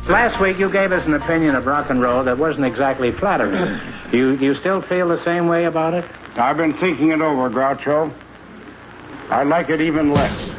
Last week you gave us an opinion of rock and roll that wasn't exactly flattering. You still feel the same way about it? I've been thinking it over, Groucho. I like it even less.